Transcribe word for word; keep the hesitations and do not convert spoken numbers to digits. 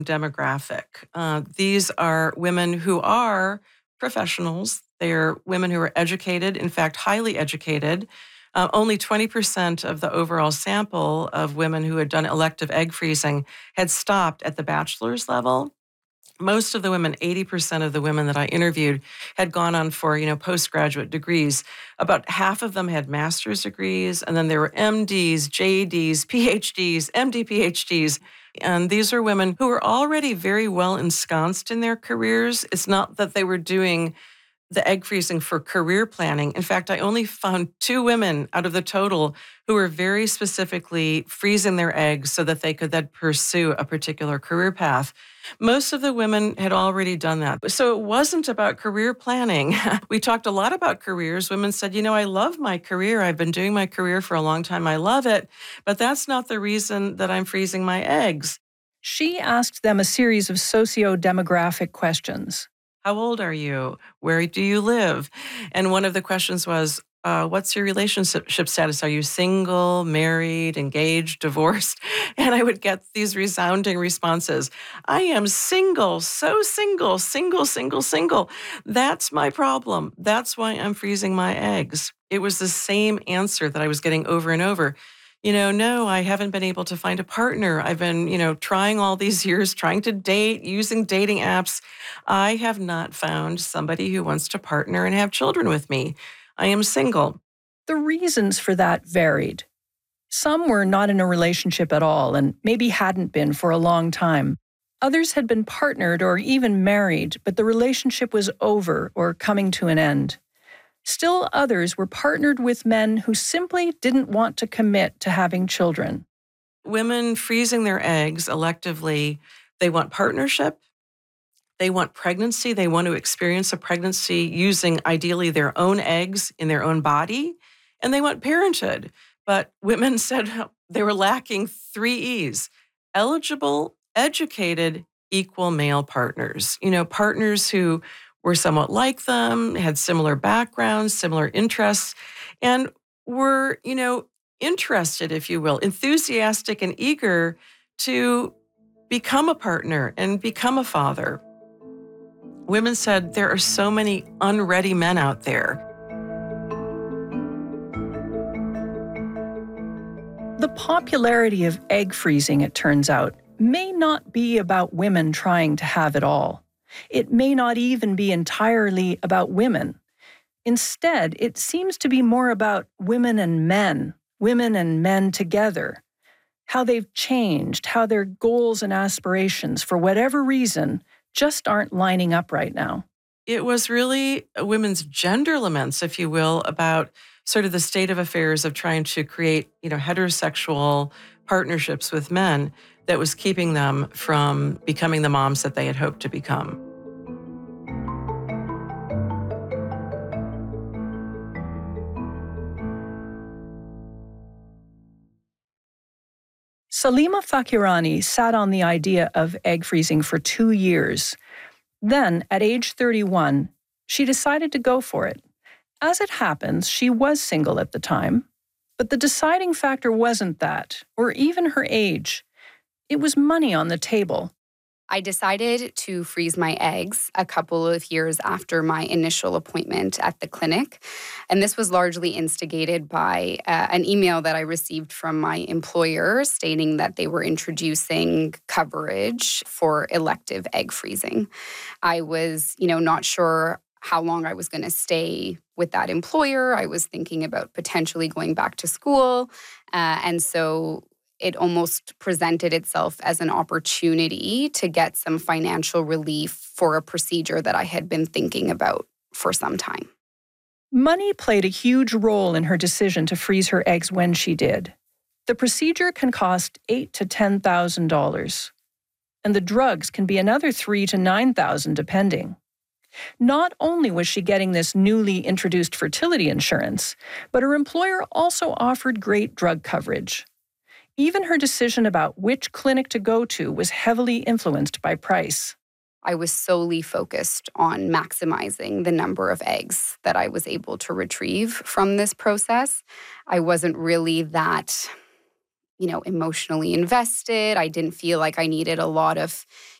demographic. Uh, these are women who are professionals. They're women who are educated, in fact, highly educated. Uh, only twenty percent of the overall sample of women who had done elective egg freezing had stopped at the bachelor's level. Most of the women, eighty percent of the women that I interviewed, had gone on for, you know, postgraduate degrees. About half of them had master's degrees, and then there were M Ds, J Ds, P H Ds, M D P H Ds. And these are women who were already very well ensconced in their careers. It's not that they were doing the egg freezing for career planning. In fact, I only found two women out of the total who were very specifically freezing their eggs so that they could then pursue a particular career path. Most of the women had already done that. So it wasn't about career planning. We talked a lot about careers. Women said, you know, I love my career. I've been doing my career for a long time. I love it. But that's not the reason that I'm freezing my eggs. She asked them a series of socio-demographic questions. How old are you? Where do you live? And one of the questions was, uh, what's your relationship status? Are you single, married, engaged, divorced? And I would get these resounding responses. I am single, so single, single, single, single. That's my problem. That's why I'm freezing my eggs. It was the same answer that I was getting over and over. You know, no, I haven't been able to find a partner. I've been, you know, trying all these years, trying to date, using dating apps. I have not found somebody who wants to partner and have children with me. I am single. The reasons for that varied. Some were not in a relationship at all and maybe hadn't been for a long time. Others had been partnered or even married, but the relationship was over or coming to an end. Still others were partnered with men who simply didn't want to commit to having children. Women freezing their eggs electively, they want partnership, they want pregnancy, they want to experience a pregnancy using ideally their own eggs in their own body, and they want parenthood. But women said they were lacking three E's: eligible, educated, equal male partners. You know, partners who were somewhat like them, had similar backgrounds, similar interests, and were, you know, interested, if you will, enthusiastic and eager to become a partner and become a father. Women said there are so many unready men out there. The popularity of egg freezing, it turns out, may not be about women trying to have it all. It may not even be entirely about women. Instead, it seems to be more about women and men, women and men together, how they've changed, how their goals and aspirations, for whatever reason, just aren't lining up right now. It was really women's gender laments, if you will, about sort of the state of affairs of trying to create, you know, heterosexual partnerships with men that was keeping them from becoming the moms that they had hoped to become. Salima Fakirani sat on the idea of egg freezing for two years. Then, at age thirty-one, she decided to go for it. As it happens, she was single at the time, but the deciding factor wasn't that, or even her age. It was money on the table. I decided to freeze my eggs a couple of years after my initial appointment at the clinic. And this was largely instigated by uh, an email that I received from my employer stating that they were introducing coverage for elective egg freezing. I was, you know, not sure how long I was going to stay with that employer. I was thinking about potentially going back to school. Uh, and so it almost presented itself as an opportunity to get some financial relief for a procedure that I had been thinking about for some time. Money played a huge role in her decision to freeze her eggs when she did. The procedure can cost eight thousand to ten thousand dollars, and the drugs can be another three thousand to nine thousand dollars depending. Not only was she getting this newly introduced fertility insurance, but her employer also offered great drug coverage. Even her decision about which clinic to go to was heavily influenced by price. I was solely focused on maximizing the number of eggs that I was able to retrieve from this process. I wasn't really that, you know, emotionally invested. I didn't feel like I needed a lot of